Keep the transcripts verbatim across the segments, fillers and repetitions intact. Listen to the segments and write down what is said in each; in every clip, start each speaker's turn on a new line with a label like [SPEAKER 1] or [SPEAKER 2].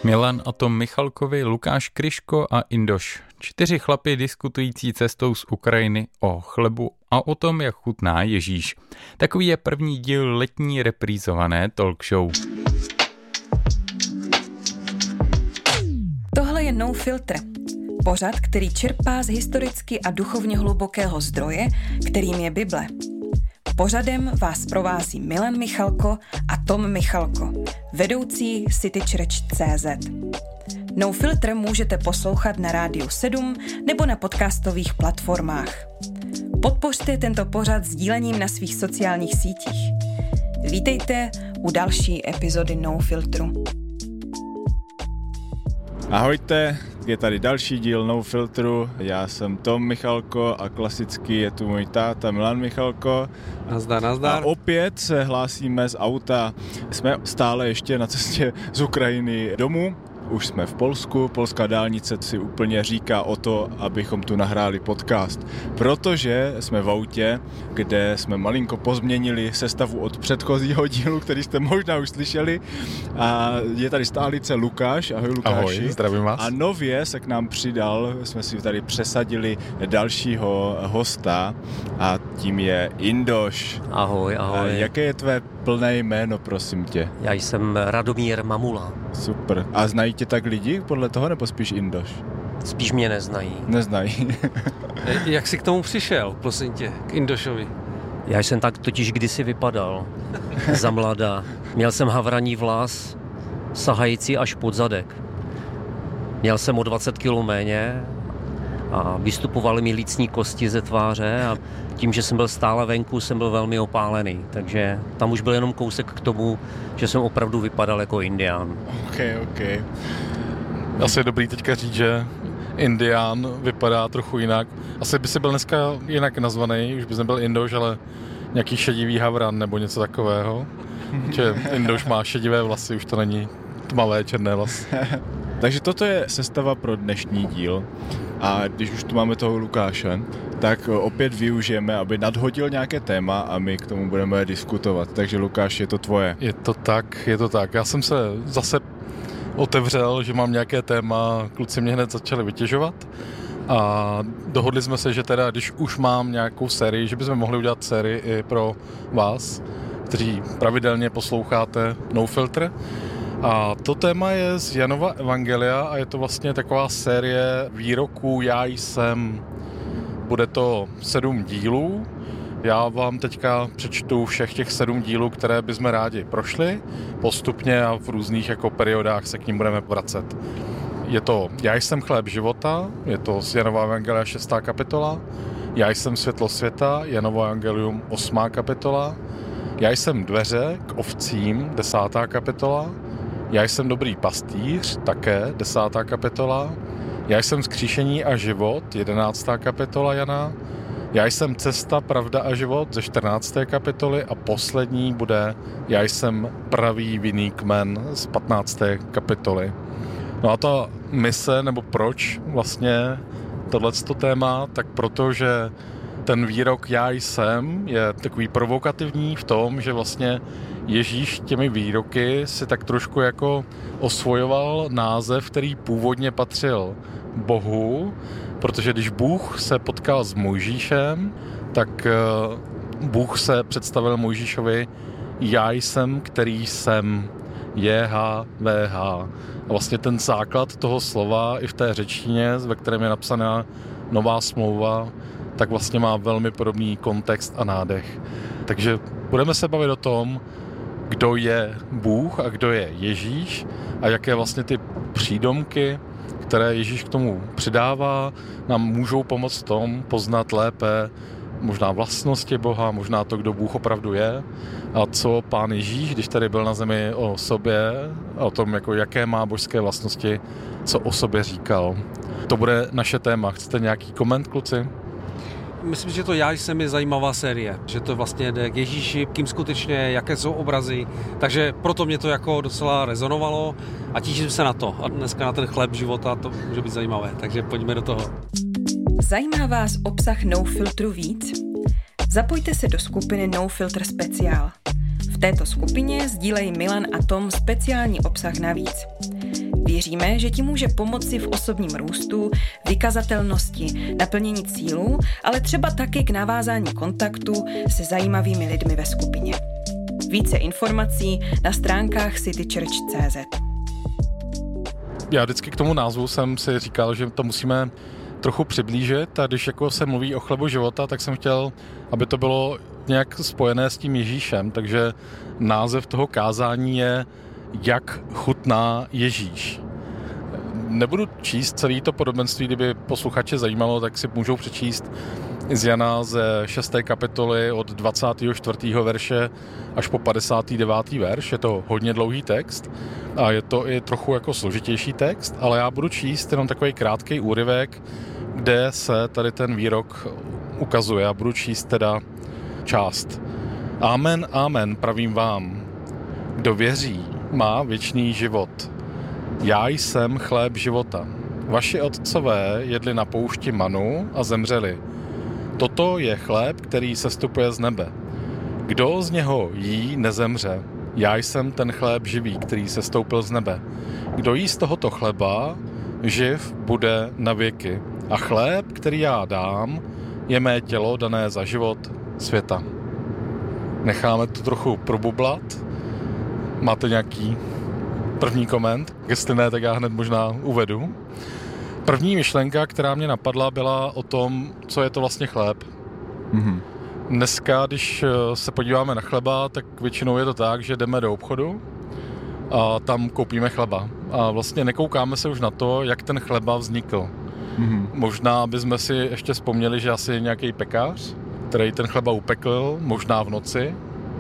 [SPEAKER 1] Milan a Tom Michalkovi, Lukáš Kryško a Indoš. Čtyři chlapi diskutující cestou z Ukrajiny o chlebu a o tom, jak chutná Ježíš. Takový je první díl letní reprízované talk show.
[SPEAKER 2] Tohle je No Filter. Pořad, který čerpá z historicky a duchovně hlubokého zdroje, kterým je Bible. Pořadem vás provází Milan Michalko a Tom Michalko, vedoucí City Church tečka cé zet. No Filter můžete poslouchat na Rádiu sedm nebo na podcastových platformách. Podpořte tento pořad sdílením na svých sociálních sítích. Vítejte u další epizody No Filtru.
[SPEAKER 3] Ahojte, je tady další díl No Filtru, já jsem Tom Michalko a klasicky je tu můj táta Milan Michalko.
[SPEAKER 4] Nazdar, nazdar.
[SPEAKER 3] A opět se hlásíme z auta, jsme stále ještě na cestě z Ukrajiny domů. Už jsme v Polsku, polská dálnice si úplně říká o to, abychom tu nahráli podcast, protože jsme v autě, kde jsme malinko pozměnili sestavu od předchozího dílu, který jste možná už slyšeli. A je tady stálice Lukáš, ahoj Lukáši.
[SPEAKER 1] Ahoj, zdravím vás.
[SPEAKER 3] A nově se k nám přidal, jsme si tady přesadili dalšího hosta a tím je Indoš.
[SPEAKER 4] Ahoj, ahoj.
[SPEAKER 3] A jaké je tvé plné jméno, prosím tě?
[SPEAKER 4] Já jsem Radomír Mamula.
[SPEAKER 3] Super. A znají tě tak lidi podle toho, nebo spíš Indoš?
[SPEAKER 4] Spíš mě neznají.
[SPEAKER 3] Neznají.
[SPEAKER 5] Jak jsi k tomu přišel, prosím tě, k Indošovi?
[SPEAKER 4] Já jsem tak totiž kdysi vypadal. Za mladá. Měl jsem havraní vlas, sahající až pod zadek. Měl jsem o dvacet kilogramů méně a vystupovaly mi lícní kosti ze tváře a tím, že jsem byl stále venku, jsem byl velmi opálený. Takže tam už byl jenom kousek k tomu, že jsem opravdu vypadal jako Indián.
[SPEAKER 3] OK, OK.
[SPEAKER 6] Asi je dobrý teďka říct, že Indián vypadá trochu jinak. Asi by si byl dneska jinak nazvaný, už bys nebyl Indoš, ale nějaký šedivý havran nebo něco takového. Že Indoš má šedivé vlasy, už to není tmavé černé vlasy.
[SPEAKER 3] Takže toto je sestava pro dnešní díl. A když už tu máme toho Lukáše, tak opět využijeme, aby nadhodil nějaké téma a my k tomu budeme diskutovat. Takže Lukáš, je to tvoje.
[SPEAKER 6] Je to tak, je to tak. Já jsem se zase otevřel, že mám nějaké téma, kluci mě hned začali vytěžovat a dohodli jsme se, že teda, když už mám nějakou sérii, že bychom mohli udělat sérii i pro vás, kteří pravidelně posloucháte No Filter. A to téma je z Janova evangelia a je to vlastně taková série výroků Já jsem. Bude to sedm dílů. Já vám teďka přečtu všech těch sedm dílů, které bychom rádi prošli. Postupně a v různých jako periodách se k ním budeme vracet. Je to Já jsem chléb života, je to z Janova evangelia šestá kapitola. Já jsem světlo světa, Janovo evangelium osmá kapitola. Já jsem dveře k ovcím, desátá kapitola. Já jsem dobrý pastýř, také desátá kapitola. Já jsem vzkříšení a život, jedenáctá kapitola Jana. Já jsem cesta, pravda a život ze čtrnácté kapitoly a poslední bude Já jsem pravý vinný kmen z patnácté kapitoly. No a ta mise, nebo proč vlastně tohleto téma, tak protože ten výrok Já jsem je takový provokativní v tom, že vlastně Ježíš těmi výroky si tak trošku jako osvojoval název, který původně patřil Bohu, protože když Bůh se potkal s Mojžíšem, tak Bůh se představil Mojžíšovi Já jsem, který jsem, J H V H. A vlastně ten základ toho slova i v té řečtině, ve kterém je napsaná Nová smlouva, tak vlastně má velmi podobný kontext a nádech. Takže budeme se bavit o tom, kdo je Bůh a kdo je Ježíš a jaké vlastně ty přídomky, které Ježíš k tomu přidává, nám můžou pomoct v tom poznat lépe možná vlastnosti Boha, možná to, kdo Bůh opravdu je a co Pán Ježíš, když tady byl na zemi, o sobě a o tom, jako jaké má božské vlastnosti, co o sobě říkal. To bude naše téma. Chcete nějaký koment, kluci?
[SPEAKER 5] Myslím, že to Já jsem je zajímavá série, že to vlastně jde k Ježíši, kým skutečně, jaké jsou obrazy, takže proto mě to jako docela rezonovalo a těším se na to. A dneska na ten chléb života to může být zajímavé, takže pojďme do toho.
[SPEAKER 2] Zajímá vás obsah No Filtru víc? Zapojte se do skupiny No Filter Speciál. V této skupině sdílejí Milan a Tom speciální obsah navíc. V Věříme, že ti může pomoci v osobním růstu, vykazatelnosti, naplnění cílů, ale třeba taky k navázání kontaktu se zajímavými lidmi ve skupině. Více informací na stránkách city church tečka cé zet.
[SPEAKER 6] Já vždycky k tomu názvu jsem si říkal, že to musíme trochu přiblížit a když jako se mluví o chlebu života, tak jsem chtěl, aby to bylo nějak spojené s tím Ježíšem, takže název toho kázání je Jak chutná Ježíš. Nebudu číst celý to podobenství, kdyby posluchače zajímalo, tak si můžou přečíst z Jana ze šesté kapitoly od dvacátého čtvrtého verše až po padesátý devátý verš. Je to hodně dlouhý text a je to i trochu jako složitější text, ale já budu číst jenom takový krátký úryvek, kde se tady ten výrok ukazuje. Já budu číst teda část. Amen, amen, pravím vám. Kdo věří, má věčný život. Já jsem chléb života. Vaši otcové jedli na poušti manu a zemřeli. Toto je chléb, který sestupuje z nebe. Kdo z něho jí, nezemře. Já jsem ten chléb živý, který sestoupil z nebe. Kdo jí z tohoto chleba, živ bude na věky. A chléb, který já dám, je mé tělo dané za život světa. Necháme to trochu probublat. Máte nějaký první koment? Jestli ne, tak já hned možná uvedu. První myšlenka, která mě napadla, byla o tom, co je to vlastně chléb. Mm-hmm. Dneska, když se podíváme na chleba, tak většinou je to tak, že jdeme do obchodu a tam koupíme chleba. A vlastně nekoukáme se už na to, jak ten chleba vznikl. Mm-hmm. Možná bychom si ještě vzpomněli, že asi nějaký pekář, který ten chleba upekl, možná v noci.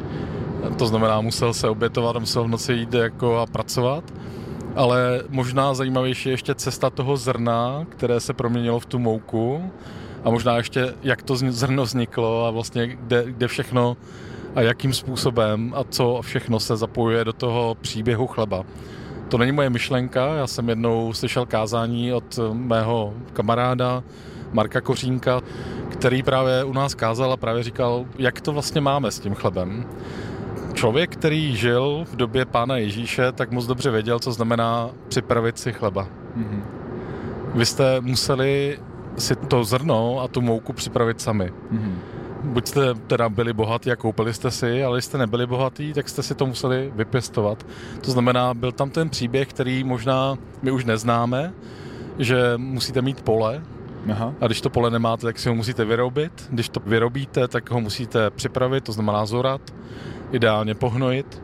[SPEAKER 6] To znamená, musel se obětovat a musel v noci jít jako a pracovat. Ale možná zajímavější je ještě cesta toho zrna, které se proměnilo v tu mouku a možná ještě, jak to zrno vzniklo a vlastně kde, kde všechno a jakým způsobem a co všechno se zapojuje do toho příběhu chleba. To není moje myšlenka, já jsem jednou slyšel kázání od mého kamaráda Marka Kořínka, který právě u nás kázal a právě říkal, jak to vlastně máme s tím chlebem. Člověk, který žil v době Pána Ježíše, tak moc dobře věděl, co znamená připravit si chleba. Mm-hmm. Vy jste museli si to zrno a tu mouku připravit sami. Mm-hmm. Buď jste teda byli bohatí a koupili jste si, ale když jste nebyli bohatí, tak jste si to museli vypěstovat. To znamená, byl tam ten příběh, který možná my už neznáme, že musíte mít pole. Aha. A když to pole nemáte, tak si ho musíte vyrobit. Když to vyrobíte, tak ho musíte připravit, to znamená zorat, ideálně pohnojit,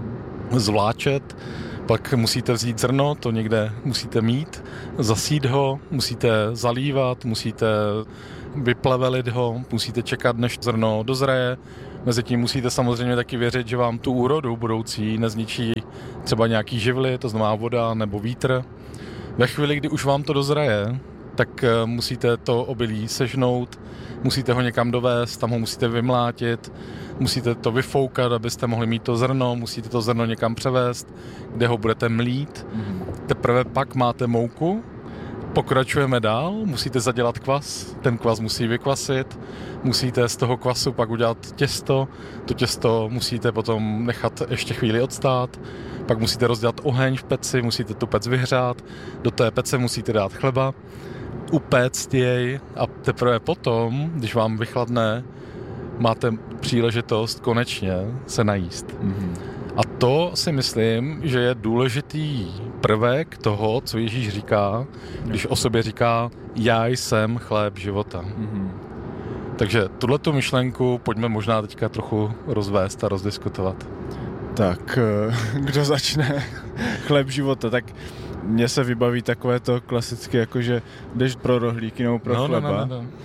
[SPEAKER 6] zvláčet, pak musíte vzít zrno, to někde musíte mít, zasít ho, musíte zalívat, musíte vyplevelit ho, musíte čekat, než zrno dozraje. Mezitím musíte samozřejmě taky věřit, že vám tu úrodu budoucí nezničí třeba nějaký živly, to znamená voda nebo vítr. Ve chvíli, kdy už vám to dozraje, tak musíte to obilí sežnout, musíte ho někam dovést, tam ho musíte vymlátit, musíte to vyfoukat, abyste mohli mít to zrno, musíte to zrno někam převést, kde ho budete mlít. Mm. Teprve pak máte mouku, pokračujeme dál, musíte zadělat kvas, ten kvas musí vykvasit, musíte z toho kvasu pak udělat těsto, to těsto musíte potom nechat ještě chvíli odstát, pak musíte rozdělat oheň v peci, musíte tu pec vyhřát, do té pece musíte dát chleba, upéct jej a teprve potom, když vám vychladne, máte příležitost konečně se najíst. Mm-hmm. A to si myslím, že je důležitý prvek toho, co Ježíš říká, když o sobě říká, já jsem chléb života. Mm-hmm. Takže tuhletu myšlenku pojďme možná teďka trochu rozvést a rozdiskutovat.
[SPEAKER 3] Tak, kdo začne? Chléb života, tak mně se vybaví takové to klasické, jakože jdeš pro rohlíky nebo pro no, chleba. No, no, no.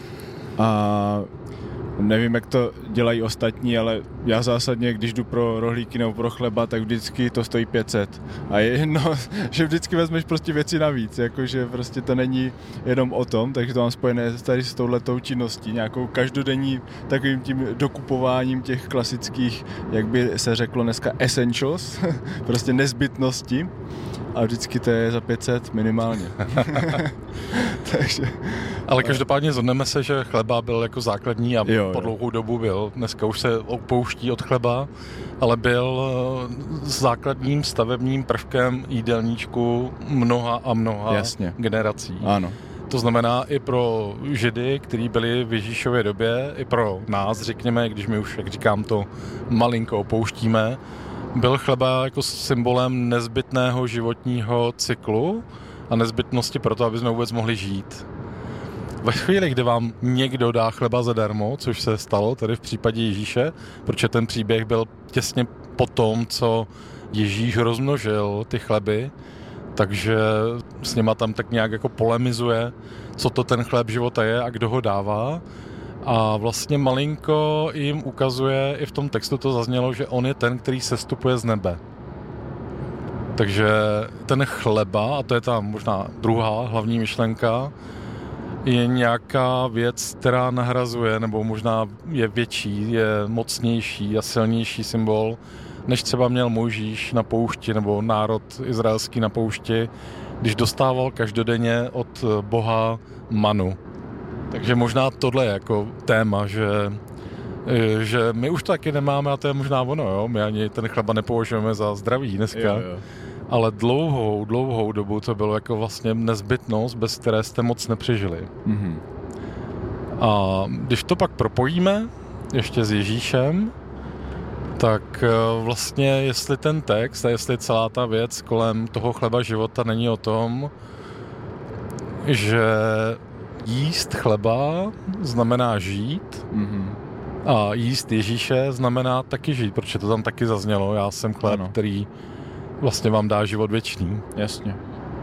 [SPEAKER 3] A nevím, jak to dělají ostatní, ale já zásadně, když jdu pro rohlíky nebo pro chleba, tak vždycky to stojí pět set. A je jedno, že vždycky vezmeš prostě věci navíc, jakože prostě to není jenom o tom, takže to mám spojené tady s touhletou činností, nějakou každodenní takovým tím dokupováním těch klasických, jak by se řeklo dneska, essentials, prostě nezbytnosti. A vždycky to je za pět set minimálně. Takže,
[SPEAKER 6] ale každopádně zhodneme se, že chleba byl jako základní a
[SPEAKER 3] jo,
[SPEAKER 6] jo. po dlouhou dobu byl. Dneska už se opouští od chleba, ale byl základním stavebním prvkem jídelníčku mnoha a mnoha
[SPEAKER 3] Jasně.
[SPEAKER 6] generací.
[SPEAKER 3] Ano.
[SPEAKER 6] To znamená i pro Židy, kteří byli v Ježíšově době, i pro nás, řekněme, když my už, jak říkám, to malinko opouštíme, byl chleba jako symbolem nezbytného životního cyklu a nezbytnosti pro to, aby jsme vůbec mohli žít. Ve chvíli, kdy vám někdo dá chleba zadarmo, což se stalo tady v případě Ježíše, protože ten příběh byl těsně po tom, co Ježíš rozmnožil ty chleby, takže s nima tam tak nějak jako polemizuje, co to ten chléb života je a kdo ho dává. A vlastně malinko jim ukazuje, i v tom textu to zaznělo, že on je ten, který sestupuje z nebe. Takže ten chleba, a to je ta možná druhá hlavní myšlenka, je nějaká věc, která nahrazuje, nebo možná je větší, je mocnější a silnější symbol, než třeba měl Mojžíš na poušti, nebo národ izraelský na poušti, když dostával každodenně od Boha manu. Takže možná tohle je jako téma, že, že my už to taky nemáme a to je možná ono, jo? My ani ten chleba nepovažujeme za zdravý dneska, jo, jo. Ale dlouhou, dlouhou dobu to bylo jako vlastně nezbytnost, bez které jste moc nepřežili. Mm-hmm. A když to pak propojíme ještě s Ježíšem, tak vlastně jestli ten text a jestli celá ta věc kolem toho chleba života není o tom, že jíst chleba znamená žít, mm-hmm. a jíst Ježíše znamená taky žít, protože to tam taky zaznělo. Já jsem chléb, ano. který vlastně vám dá život věčný.
[SPEAKER 3] Jasně.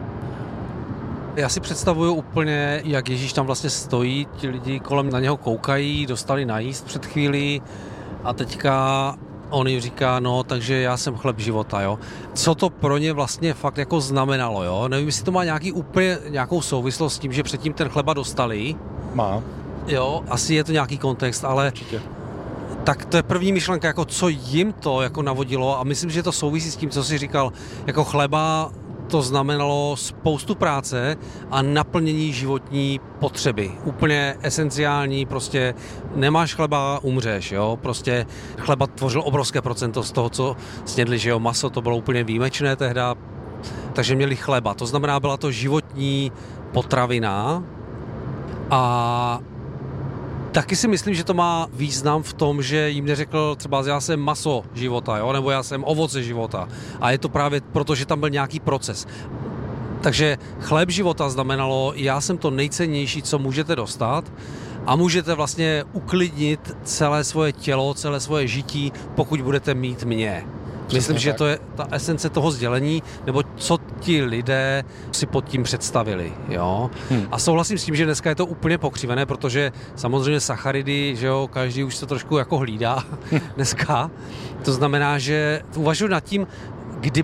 [SPEAKER 5] Já si představuju úplně, jak Ježíš tam vlastně stojí, ti lidi kolem na něho koukají, dostali najíst před chvílí a teďka on jim říká, no, takže já jsem chléb života, jo. Co to pro ně vlastně fakt jako znamenalo, jo? Nevím, jestli to má nějaký úplně nějakou souvislost s tím, že předtím ten chleba dostali.
[SPEAKER 6] Má.
[SPEAKER 5] Jo, asi je to nějaký kontext, ale
[SPEAKER 6] určitě.
[SPEAKER 5] Tak to je první myšlenka, jako co jim to jako navodilo a myslím, že to souvisí s tím, co jsi říkal, jako chleba to znamenalo spoustu práce a naplnění životní potřeby. Úplně esenciální, prostě nemáš chleba, umřeš, jo, prostě chleba tvořil obrovské procento z toho, co snědli, že jo, maso, to bylo úplně výjimečné tehda, takže měli chleba, to znamená, byla to životní potravina a taky si myslím, že to má význam v tom, že jim neřekl třeba já jsem maso života, jo, nebo já jsem ovoce života. A je to právě proto, že tam byl nějaký proces. Takže chléb života znamenalo, já jsem to nejcennější, co můžete dostat a můžete vlastně uklidnit celé svoje tělo, celé svoje žití, pokud budete mít mě. Myslím, tak. že to je ta esence toho sdělení, nebo co ti lidé si pod tím představili, jo. Hmm. A souhlasím s tím, že dneska je to úplně pokřivené, protože samozřejmě sacharidy, že jo, každý už to trošku jako hlídá dneska. To znamená, že uvažuji nad tím,